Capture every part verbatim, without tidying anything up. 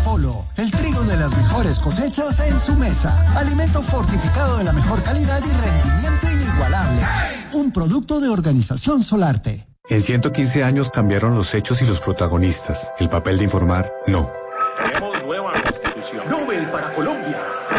Apolo, el trigo de las mejores cosechas en su mesa. Alimento fortificado de la mejor calidad y rendimiento inigualable. Un producto de Organización Solarte. En ciento quince años cambiaron los hechos y los protagonistas. El papel de informar, no. Tenemos nueva constitución. Nobel para Colombia.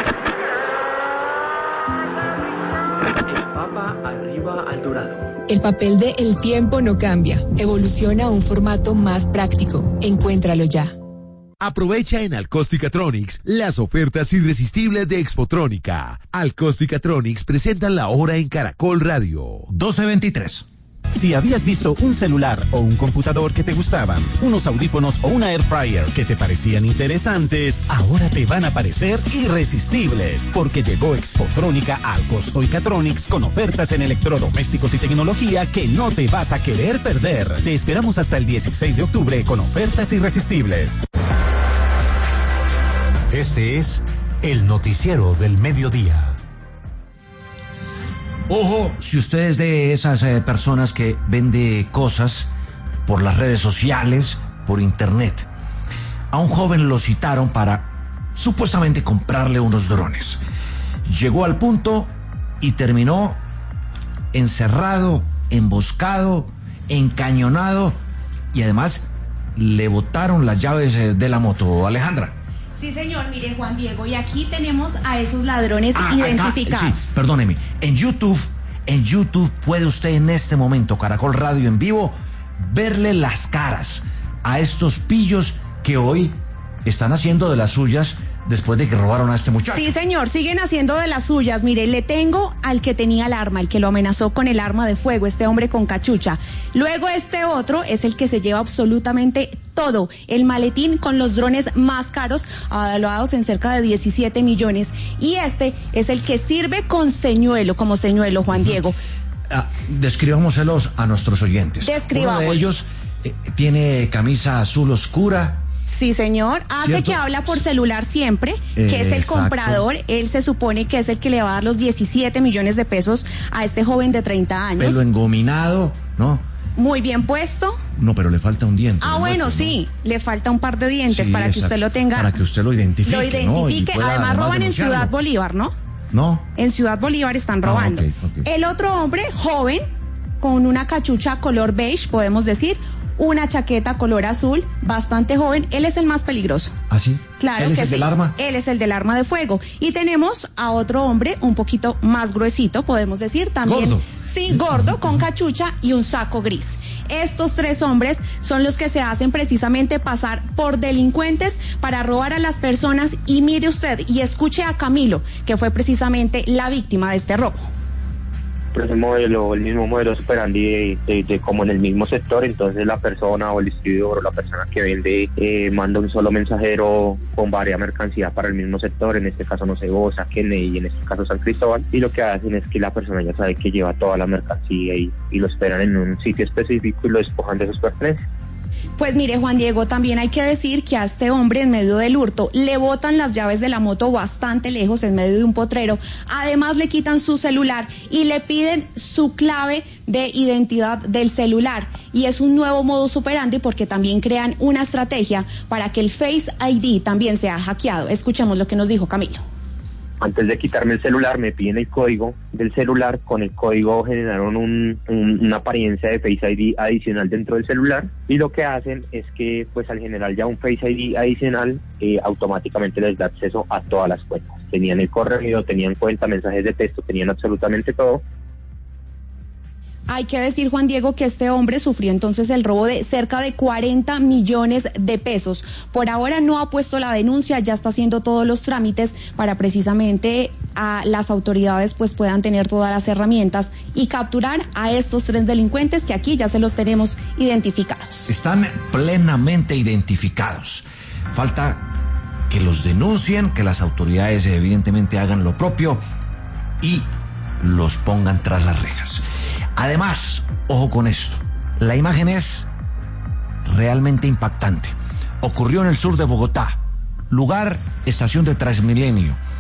El Papa arriba al dorado. El papel de El Tiempo no cambia. Evoluciona a un formato más práctico. Encuéntralo ya. Aprovecha en Alcosticatronics las ofertas irresistibles de Expotrónica. Alcosticatronics presentan la hora en Caracol Radio. doce veintitrés. Si habías visto un celular o un computador que te gustaban, unos audífonos o una air fryer que te parecían interesantes, ahora te van a parecer irresistibles, porque llegó Expotrónica al Costoicatronics con ofertas en electrodomésticos y tecnología que no te vas a querer perder. Te esperamos hasta el dieciséis de octubre con ofertas irresistibles. Este es el noticiero del mediodía. Ojo, si usted es de esas eh, personas que vende cosas por las redes sociales, por internet. A un joven lo citaron para supuestamente comprarle unos drones. Llegó al punto y terminó encerrado, emboscado, encañonado y además le botaron las llaves eh, de la moto. Alejandra. Sí, señor, mire, Juan Diego, y aquí tenemos a esos ladrones ah, identificados. Acá, sí, perdóneme, en YouTube, en YouTube puede usted en este momento, Caracol Radio en vivo, verle las caras a estos pillos que hoy están haciendo de las suyas después de que robaron a este muchacho. Sí, señor, siguen haciendo de las suyas. Mire, le tengo al que tenía el arma, el que lo amenazó con el arma de fuego, este hombre con cachucha. Luego este otro es el que se lleva absolutamente todo, el maletín con los drones más caros, avaluados en cerca de diecisiete millones. Y este es el que sirve con señuelo, como señuelo, Juan Diego. Ah, describámoselos a nuestros oyentes. Describamos. Uno de ellos eh, tiene camisa azul oscura. Sí, señor. Hace ¿Cierto? Que habla por celular siempre, Eh, que es el exacto. comprador. Él se supone que es el que le va a dar los diecisiete millones de pesos a este joven de treinta años. Pelo engominado, ¿no? Muy bien puesto. No, pero le falta un diente. Ah, ¿no? bueno, ¿no? sí, le falta un par de dientes Sí, para que exacto. usted lo tenga. Para que usted lo identifique, Lo identifique. ¿no? Y pueda, además, además, roban en denunciarlo. Ciudad Bolívar, ¿no? No. En Ciudad Bolívar están robando. Ah, ok, ok. El otro hombre, joven, con una cachucha color beige, podemos decir, una chaqueta color azul, bastante joven, él es el más peligroso. ¿Ah, sí? Claro ¿Él que es el sí. del arma? Él es el del arma de fuego. Y tenemos a otro hombre un poquito más gruesito, podemos decir, también. Gordo. Sí, gordo, con cachucha y un saco gris. Estos tres hombres son los que se hacen precisamente pasar por delincuentes para robar a las personas. Y mire usted, y escuche a Camilo, que fue precisamente la víctima de este robo. Pues el modelo, el mismo modelo operandi de, de, de como en el mismo sector, entonces la persona o el distribuidor o la persona que vende eh, manda un solo mensajero con varias mercancías para el mismo sector, en este caso no sé, Bosa, Kennedy, en este caso San Cristóbal, y lo que hacen es que la persona ya sabe que lleva toda la mercancía y, y lo esperan en un sitio específico y lo despojan de sus pertenencias. Pues mire, Juan Diego, también hay que decir que a este hombre en medio del hurto le botan las llaves de la moto bastante lejos, en medio de un potrero. Además le quitan su celular y le piden su clave de identidad del celular. Y es un nuevo modus operandi porque también crean una estrategia para que el Face I D también sea hackeado. Escuchemos lo que nos dijo Camilo. Antes de quitarme el celular, me piden el código del celular. Con el código generaron un, un, una apariencia de Face I D adicional dentro del celular. Y lo que hacen es que, pues al generar ya un Face I D adicional, eh, automáticamente les da acceso a todas las cuentas. Tenían el correo, tenían cuenta, mensajes de texto, tenían absolutamente todo. Hay que decir, Juan Diego, que este hombre sufrió entonces el robo de cerca de cuarenta millones de pesos. Por ahora no ha puesto la denuncia, ya está haciendo todos los trámites para precisamente a las autoridades pues puedan tener todas las herramientas y capturar a estos tres delincuentes que aquí ya se los tenemos identificados. Están plenamente identificados. Falta que los denuncien, que las autoridades evidentemente hagan lo propio y los pongan tras las rejas. Además, ojo con esto, la imagen es realmente impactante. Ocurrió en el sur de Bogotá, lugar, estación de Transmilenio.